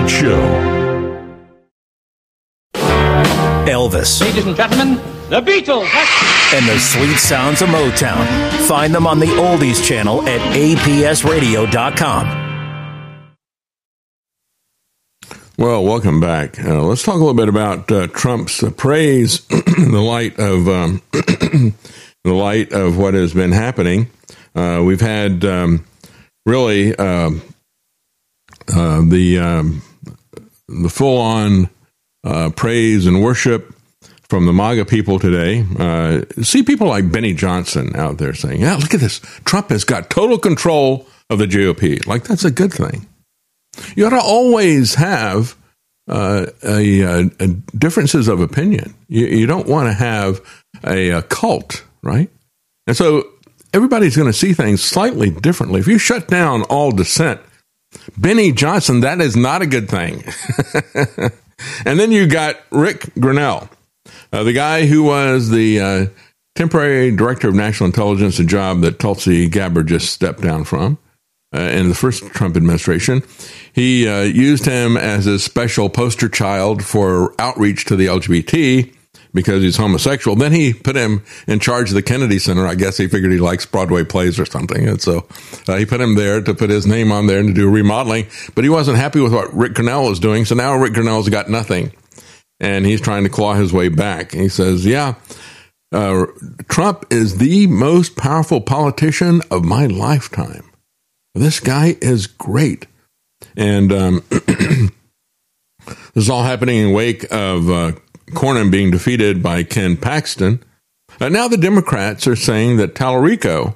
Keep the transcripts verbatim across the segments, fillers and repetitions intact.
Bartlett Show. Elvis. Ladies and gentlemen, the Beatles. And the sweet sounds of Motown. Find them on the Oldies channel at A P S radio dot com. Well, welcome back. Uh, let's talk a little bit about uh, Trump's uh, praise in the light of um, the light of what has been happening. Uh, we've had um, really uh, uh, the um, the full on uh, praise and worship from the MAGA people today. Uh, see people like Benny Johnson out there saying, "Yeah, look at this. Trump has got total control of the G O P." Like that's a good thing. You ought to always have uh, a, a, a differences of opinion. You, you don't want to have a, a cult, right? And so everybody's going to see things slightly differently. If you shut down all dissent, Benny Johnson, that is not a good thing. And then you got Rick Grinnell, uh, the guy who was the uh, temporary director of national intelligence, a job that Tulsi Gabbard just stepped down from. Uh, in the first Trump administration, he uh, used him as a special poster child for outreach to the L G B T because he's homosexual. Then he put him in charge of the Kennedy Center. I guess he figured he likes Broadway plays or something. And so uh, he put him there to put his name on there and to do remodeling. But he wasn't happy with what Rick Grinnell was doing. So now Rick Grinnell's got nothing. And he's trying to claw his way back. He says, yeah, uh, Trump is the most powerful politician of my lifetime. This guy is great. And um, this is all happening in wake of uh, Cornyn being defeated by Ken Paxton. Uh, now the Democrats are saying that Tallarico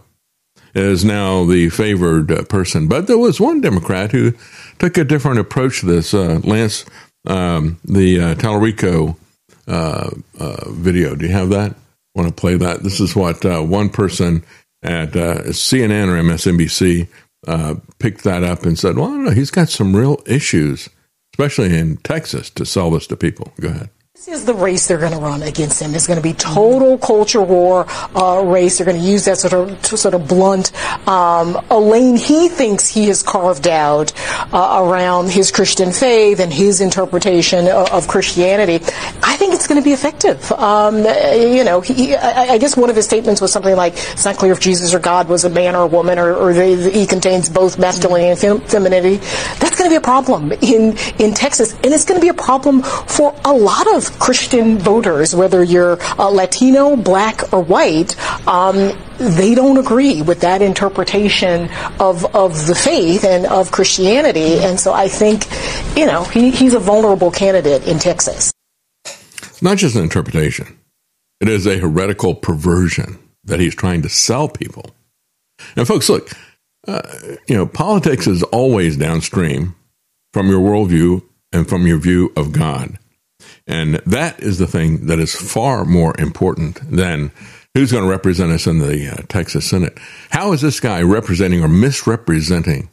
is now the favored uh, person. But there was one Democrat who took a different approach to this. Uh, Lance, um, the uh, Tallarico uh, uh, video. Do you have that? Want to play that? This is what uh, one person at uh, C N N or M S N B C Uh, picked that up and said, well, I don't know, he's got some real issues, especially in Texas, to sell this to people. Go ahead. This is the race they're going to run against him. It's going to be total culture war uh, race. They're going to use that sort of sort of blunt um, a lane he thinks he has carved out uh, around his Christian faith and his interpretation of, of Christianity. I think it's going to be effective. Um, you know, he, I, I guess one of his statements was something like, "It's not clear if Jesus or God was a man or a woman, or, or they, he contains both masculinity and fem- femininity." That's going to be a problem in in Texas, and it's going to be a problem for a lot of Christian voters, whether you're uh, Latino, black, or white. Um, they don't agree with that interpretation of of the faith and of Christianity, and so I think, you know, he, he's a vulnerable candidate in Texas. It's not just an interpretation. It is a heretical perversion that he's trying to sell people. And folks, look, uh, you know, politics is always downstream from your worldview and from your view of God. And that is the thing that is far more important than who's going to represent us in the uh, Texas Senate. How is this guy representing or misrepresenting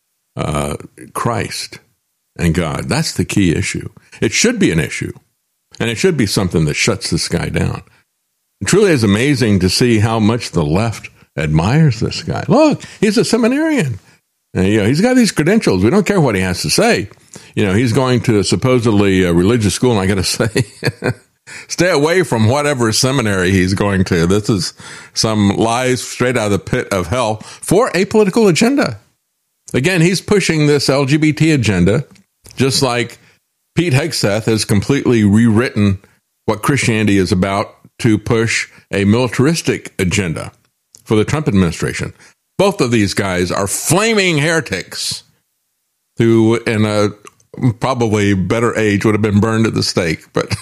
uh, Christ and God? That's the key issue. It should be an issue, and it should be something that shuts this guy down. It truly is amazing to see how much the left admires this guy. Look, he's a seminarian. And, you know, he's got these credentials. We don't care what he has to say. You know, he's going to supposedly a religious school, and I got to say, stay away from whatever seminary he's going to. This is some lies straight out of the pit of hell for a political agenda. Again, he's pushing this L G B T agenda, just like Pete Hegseth has completely rewritten what Christianity is about to push a militaristic agenda for the Trump administration. Both of these guys are flaming heretics who, in a probably better age, would have been burned at the stake. But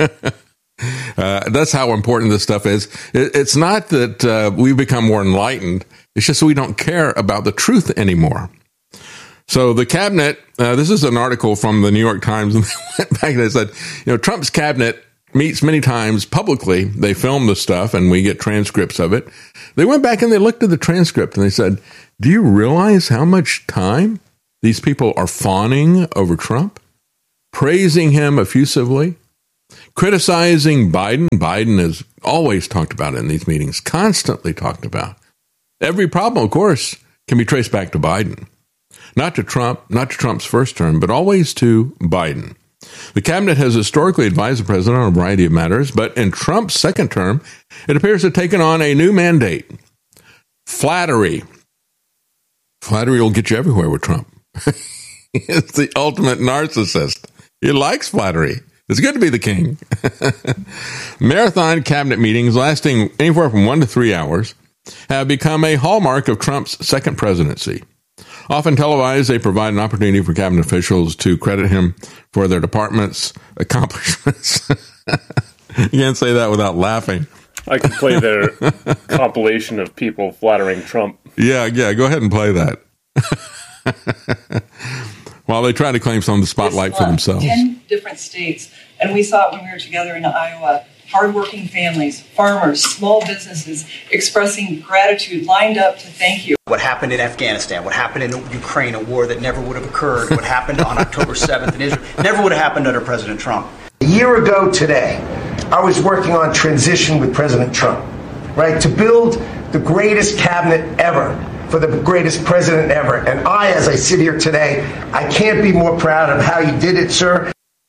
uh, that's how important this stuff is. It, it's not that uh, we become more enlightened. It's just we don't care about the truth anymore. So the cabinet, uh, this is an article from the New York Times, and they went back and they said, you know, Trump's cabinet meets many times publicly. They film the stuff and we get transcripts of it. They went back and they looked at the transcript and they said, do you realize how much time these people are fawning over Trump, praising him effusively, criticizing Biden? Biden is always talked about in these meetings, constantly talked about. Every problem, of course, can be traced back to Biden. not to Trump, not to Trump's first term, but always to Biden. The cabinet has historically advised the president on a variety of matters, but in Trump's second term, it appears to have taken on a new mandate. Flattery. Flattery will get you everywhere with Trump. He's the ultimate narcissist. He likes flattery. It's good to be the king. Marathon cabinet meetings lasting anywhere from one to three hours have become a hallmark of Trump's second presidency. Often televised, they provide an opportunity for cabinet officials to credit him for their department's accomplishments. You can't say that without laughing. I can play their compilation of people flattering Trump. Yeah, yeah, go ahead and play that. While they try to claim some of the spotlight month, for themselves. Ten different states, and we saw it when we were together in Iowa. Hardworking families, farmers, small businesses expressing gratitude, lined up to thank you. What happened in Afghanistan, what happened in Ukraine, a war that never would have occurred, what happened on October seventh in Israel, never would have happened under President Trump. A year ago today, I was working on transition with President Trump, right, to build the greatest cabinet ever for the greatest president ever. And I, as I sit here today, I can't be more proud of how you did it, sir.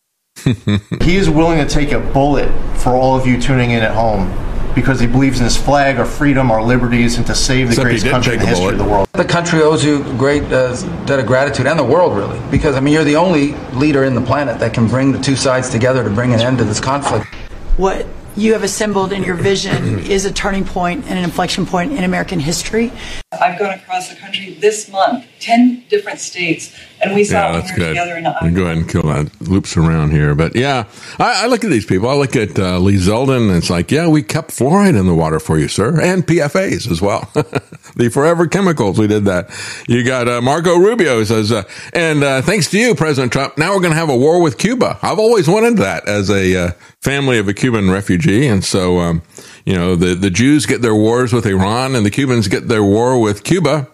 He is willing to take a bullet for all of you tuning in at home because he believes in his flag, our freedom, our liberties, and to save the Except greatest country in the history bullet. of the world. The country owes you great uh, debt of gratitude, and the world, really, because, I mean, you're the only leader in the planet that can bring the two sides together to bring an end to this conflict. What you have assembled in your vision is a turning point and an inflection point in American history. I've gone across the country this month, ten different states, and we saw Yeah, it when that's we were good. together in Iowa. Go ahead and kill that. Loops around here. But yeah, I, I look at these people. I look at uh, Lee Zeldin, and it's like, yeah, we kept fluoride in the water for you, sir, and P F As as well. The forever chemicals, we did that. You got uh, Marco Rubio says, uh, and uh, thanks to you, President Trump, now we're going to have a war with Cuba. I've always wanted that as a uh, family of a Cuban refugee. And so, um, you know, the, the Jews get their wars with Iran and the Cubans get their war with Cuba.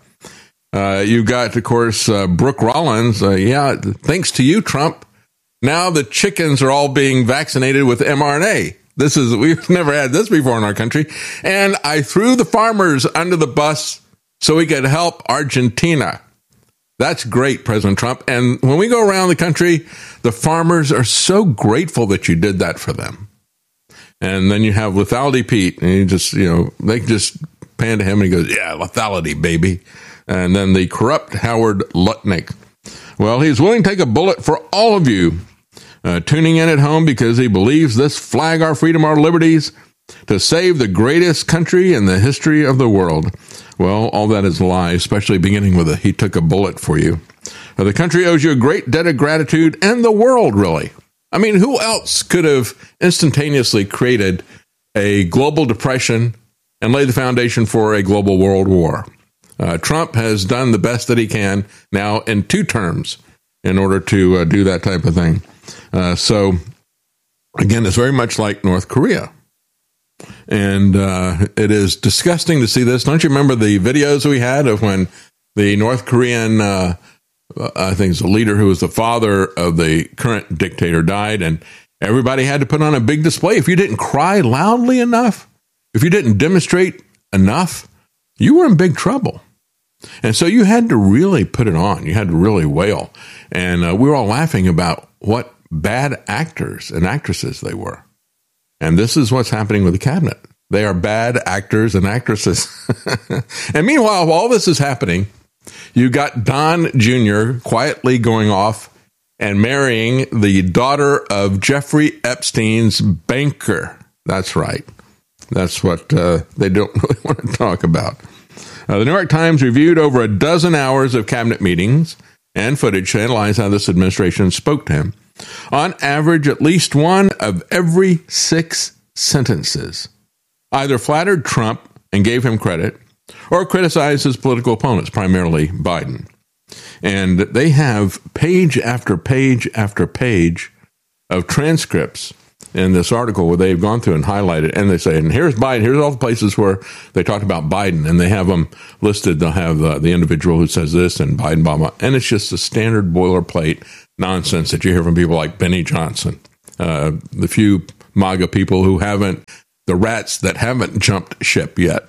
Uh, you got, of course, uh, Brooke Rollins. Uh, yeah, thanks to you, Trump. Now the chickens are all being vaccinated with M R N A. This is, we've never had this before in our country. And I threw the farmers under the bus so we could help Argentina. That's great, President Trump. And when we go around the country, the farmers are so grateful that you did that for them. And then you have Lethality Pete, and you just, you know, they just pan to him and he goes, yeah, lethality, baby. And then the corrupt Howard Lutnick. Well, he's willing to take a bullet for all of you uh, tuning in at home because he believes this flag, our freedom, our liberties, to save the greatest country in the history of the world. Well, all that is a lie, especially beginning with a he took a bullet for you. Uh, the country owes you a great debt of gratitude, and the world, really. I mean, who else could have instantaneously created a global depression and laid the foundation for a global world war? Uh, Trump has done the best that he can now in two terms in order to uh, do that type of thing. Uh, so, again, it's very much like North Korea. And uh, it is disgusting to see this. Don't you remember the videos we had of when the North Korean, uh, I think it's the leader who was the father of the current dictator, died, and everybody had to put on a big display. If you didn't cry loudly enough, if you didn't demonstrate enough, you were in big trouble. And so you had to really put it on. You had to really wail. And uh, we were all laughing about what bad actors and actresses they were. And this is what's happening with the cabinet. They are bad actors and actresses. And meanwhile, while all this is happening, you got Don Junior quietly going off and marrying the daughter of Jeffrey Epstein's banker. That's right. That's what uh, they don't really want to talk about. Uh, the New York Times reviewed over a dozen hours of cabinet meetings and footage to analyze how this administration spoke to him. On average, at least one of every six sentences either flattered Trump and gave him credit or criticized his political opponents, primarily Biden. And they have page after page after page of transcripts in this article where they've gone through and highlighted, and they say, and here's Biden, here's all the places where they talked about Biden, and they have them listed. They'll have uh, the individual who says this and Biden, blah, blah, and it's just the standard boilerplate nonsense that you hear from people like Benny Johnson, uh, the few MAGA people who haven't, the rats that haven't jumped ship yet.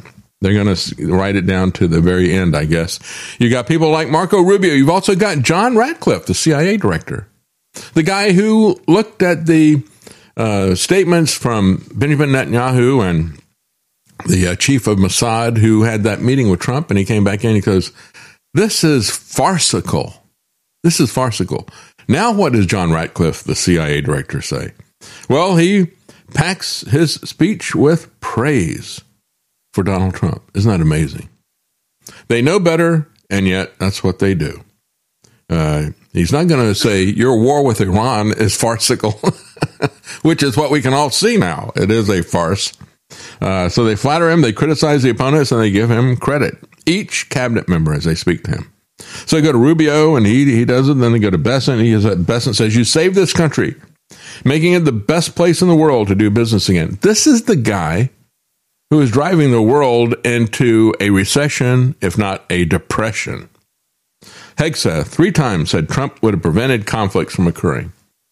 They're going to write it down to the very end, I guess. You got people like Marco Rubio. You've also got John Ratcliffe, the C I A director, the guy who looked at the uh, statements from Benjamin Netanyahu and the uh, chief of Mossad who had that meeting with Trump, and he came back in and he goes, this is farcical. This is farcical. Now what does John Ratcliffe, the C I A director, say? Well, he packs his speech with praise for Donald Trump. Isn't that amazing? They know better, and yet that's what they do. Uh, he's not going to say your war with Iran is farcical, which is what we can all see now. It is a farce. Uh, so they flatter him, they criticize the opponents, and they give him credit. Each cabinet member as they speak to him. So they go to Rubio, and he he does it. Then they go to Bessent. He is, Bessent says, you saved this country, making it the best place in the world to do business again. This is the guy who is driving the world into a recession, if not a depression. Hegseth three times said Trump would have prevented conflicts from occurring.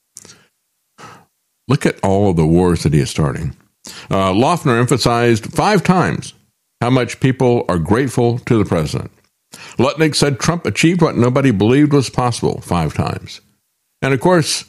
Look at all of the wars that he is starting. Uh, Loeffner emphasized five times how much people are grateful to the president. Lutnick said Trump achieved what nobody believed was possible five times. And of course,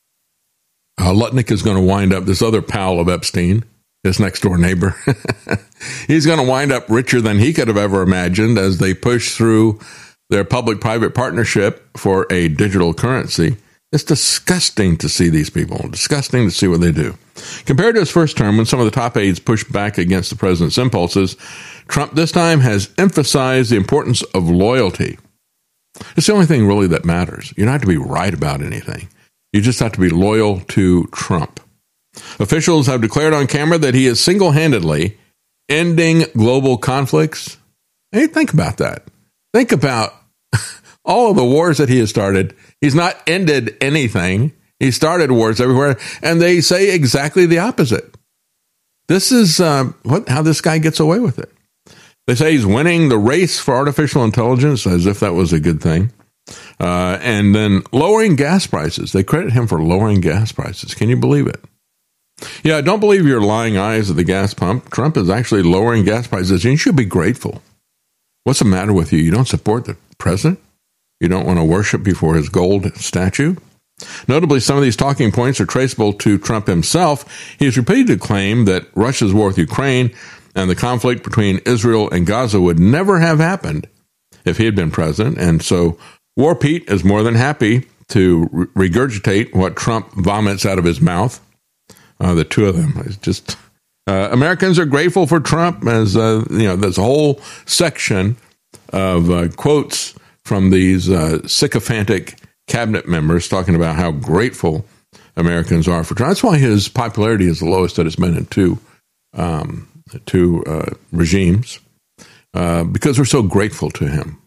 uh, Lutnick is going to wind up, this other pal of Epstein, his next door neighbor. He's going to wind up richer than he could have ever imagined as they push through their public-private partnership for a digital currency. It's disgusting to see these people, disgusting to see what they do. Compared to his first term, when some of the top aides pushed back against the president's impulses, Trump this time has emphasized the importance of loyalty. It's the only thing really that matters. You don't have to be right about anything. You just have to be loyal to Trump. Officials have declared on camera that he is single-handedly ending global conflicts. Hey, think about that. Think about all of the wars that he has started. He's not ended anything. He started wars everywhere, and they say exactly the opposite. This is uh, what how this guy gets away with it. They say he's winning the race for artificial intelligence, as if that was a good thing. Uh, and then lowering gas prices. They credit him for lowering gas prices. Can you believe it? Yeah, don't believe your lying eyes at the gas pump. Trump is actually lowering gas prices, and you should be grateful. What's the matter with you? You don't support the president? You don't want to worship before his gold statue? Notably, some of these talking points are traceable to Trump himself. He has repeatedly claimed that Russia's war with Ukraine and the conflict between Israel and Gaza would never have happened if he had been president. And so War Pete is more than happy to re- regurgitate what Trump vomits out of his mouth. Uh, the two of them is just uh, Americans are grateful for Trump, as uh, you know. There's a whole section of uh, quotes from these uh, sycophantic cabinet members talking about how grateful Americans are for Trump. That's why his popularity is the lowest that it's been in two um, two uh, regimes, uh, because we're so grateful to him.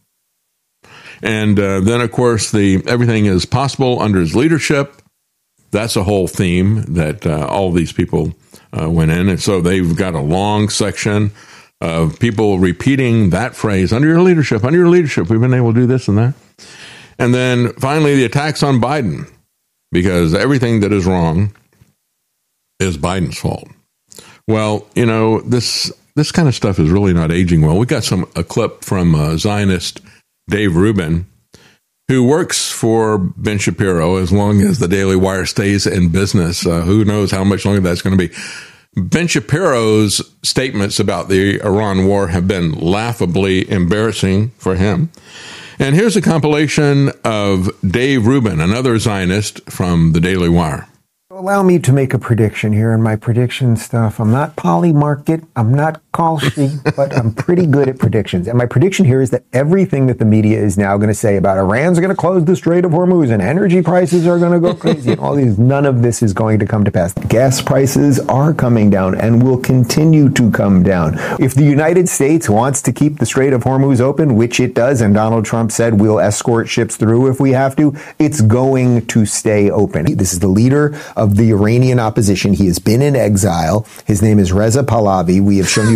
And uh, then, of course, the everything is possible under his leadership. That's a whole theme that uh, all these people uh, went in. And so they've got a long section of people repeating that phrase, under your leadership, under your leadership, we've been able to do this and that. And then finally, the attacks on Biden, because everything that is wrong is Biden's fault. Well, you know, this this kind of stuff is really not aging well. We got some a clip from uh, Zionist Dave Rubin, who works for Ben Shapiro as long as the Daily Wire stays in business. Uh, who knows how much longer that's going to be. Ben Shapiro's statements about the Iran war have been laughably embarrassing for him. And here's a compilation of Dave Rubin, another Zionist from the Daily Wire. Allow me to make a prediction here in my prediction stuff. I'm not Polymarket, I'm not Kalshi, but I'm pretty good at predictions. And my prediction here is that everything that the media is now going to say about Iran's going to close the Strait of Hormuz and energy prices are going to go crazy and all these, none of this is going to come to pass. Gas prices are coming down and will continue to come down. If the United States wants to keep the Strait of Hormuz open, which it does, and Donald Trump said we'll escort ships through if we have to, it's going to stay open. This is the leader of the Iranian opposition. He has been in exile. His name is Reza Pahlavi. We have shown you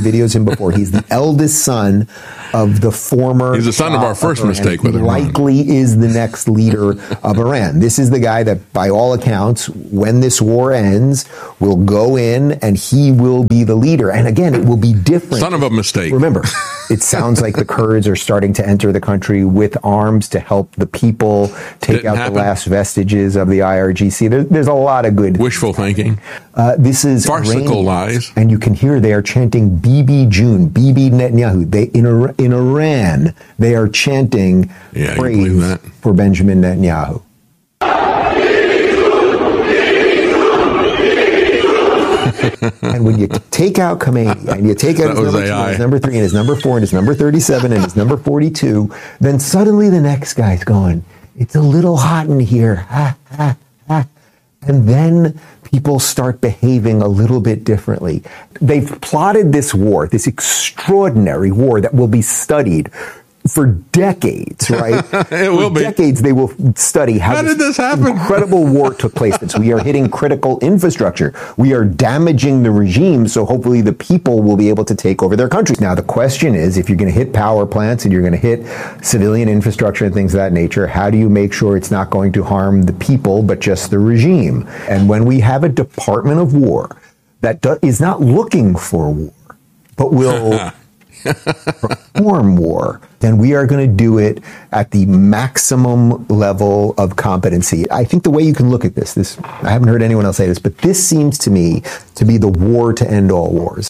videos of him before. He's the eldest son of the former. He's the son of our first of mistake he with Iran. Likely is the next leader of Iran. This is the guy that, by all accounts, when this war ends, will go in and he will be the leader. And again, it will be different. Son of a mistake. Remember, it sounds like the Kurds are starting to enter the country with arms to help the people take Didn't out happen. the last vestiges of the I R G C. There, there's a lot of good. Wishful thinking. Uh, this is farcical Iranians, lies. And you can hear they are chanting Bibi June, Bibi Netanyahu. They in, Ira- in Iran, they are chanting Yeah, praise you believe that? for Benjamin Netanyahu. And when you take out Khomeini and you take out That his was number two, A I. and his number three, and his number four, and his number thirty-seven, and his number forty-two, then suddenly the next guy's going, it's a little hot in here. Ha, ha, ha. And then people start behaving a little bit differently. They've plotted this war, this extraordinary war that will be studied for decades, right? It will for be. decades they will study how, How did this happen? incredible war took place. So we are hitting critical infrastructure. We are damaging the regime, so hopefully the people will be able to take over their country. Now, the question is, if you're going to hit power plants and you're going to hit civilian infrastructure and things of that nature, how do you make sure it's not going to harm the people, but just the regime? And when we have a Department of War that do- is not looking for war, but will perform war, then we are going to do it at the maximum level of competency. I think the way you can look at this, this, I haven't heard anyone else say this, but this seems to me to be the war to end all wars.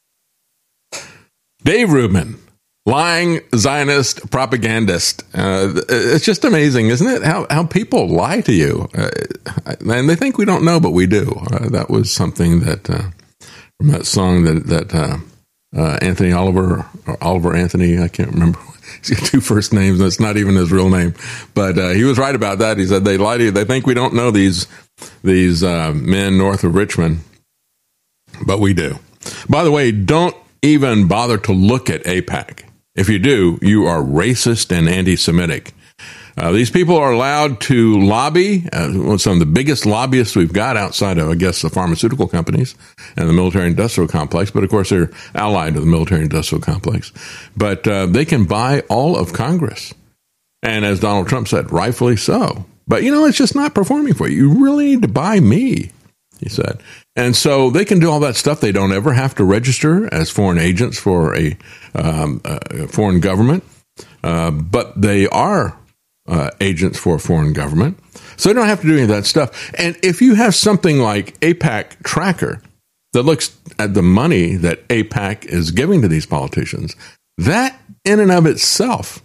Dave Rubin, lying Zionist propagandist. Uh, it's just amazing, isn't it? How how people lie to you, uh, and they think we don't know, but we do. Uh, that was something that uh, from that song that that uh, uh, Anthony Oliver or Oliver Anthony, I can't remember. He's got two first names. That's not even his real name, but uh, he was right about that. He said they lie to you. They think we don't know these these uh, men north of Richmond, but we do. By the way, don't even bother to look at AIPAC. If you do, you are racist and anti-Semitic. Uh, these people are allowed to lobby. Uh, some of the biggest lobbyists we've got outside of, I guess, the pharmaceutical companies and the military-industrial complex. But, of course, they're allied to the military-industrial complex. But uh, they can buy all of Congress. And as Donald Trump said, rightfully so. But, you know, it's just not performing for you. You really need to buy me, he said. And so they can do all that stuff. They don't ever have to register as foreign agents for a, um, a foreign government. Uh, but they are uh, agents for a foreign government. So they don't have to do any of that stuff. And if you have something like AIPAC Tracker that looks at the money that AIPAC is giving to these politicians, that in and of itself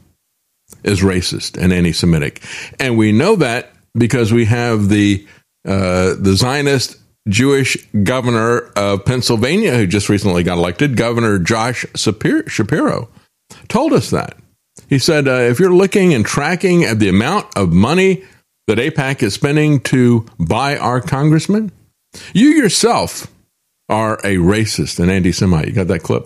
is racist and anti-Semitic. And we know that because we have the uh, the Zionist Jewish governor of Pennsylvania, who just recently got elected, Governor Josh Shapiro, told us that. He said, uh, if you're looking and tracking at the amount of money that AIPAC is spending to buy our congressmen, you yourself are a racist and anti-Semite. You got that clip?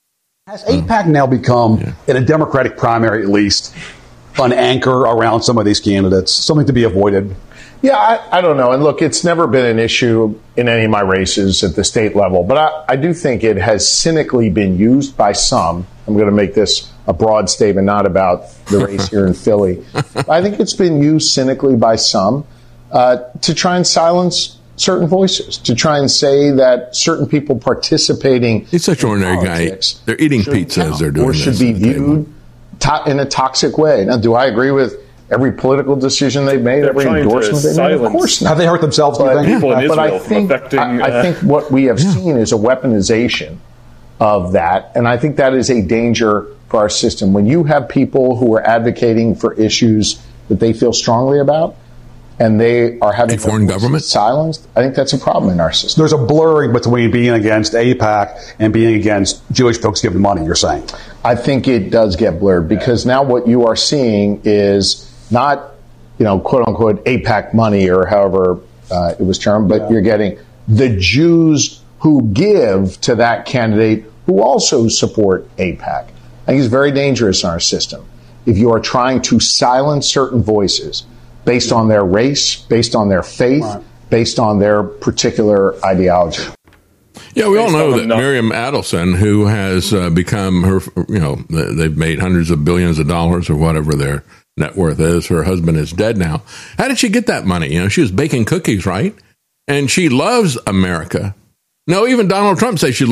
Has AIPAC now become, yeah. in a Democratic primary at least, an anchor around some of these candidates, something to be avoided? Yeah, I, I don't know. And look, it's never been an issue in any of my races at the state level, but I, I do think it has cynically been used by some. I'm going to make this a broad statement, not about the race here in Philly. I think it's been used cynically by some uh, to try and silence certain voices, to try and say that certain people participating. He's such an ordinary guy. They're eating pizza as they're doing or should this be viewed to- in a toxic way. Now, do I agree with every political decision they've made, They're every endorsement they've made? Of course not. Have they hurt themselves? But, do you think? People in but I Israel think, affecting, I, I uh, think what we have yeah. seen is a weaponization of that, and I think that is a danger for our system. When you have people who are advocating for issues that they feel strongly about, and they are having a foreign government silenced, I think that's a problem in our system. There's a blurring between being against AIPAC and being against Jewish folks giving money, you're saying? I think it does get blurred because now what you are seeing is not, you know, quote unquote AIPAC money or however uh, it was termed, but yeah. you're getting the Jews who give to that candidate who also support AIPAC. I think it's very dangerous in our system. If you are trying to silence certain voices based on their race, based on their faith, right. based on their particular ideology. Yeah, we all based know on that the- Miriam Adelson, who has uh, become her, you know, they've made hundreds of billions of dollars or whatever their net worth is. Her husband is dead now. How did she get that money? You know, she was baking cookies, right? And she loves America. No, even Donald Trump says she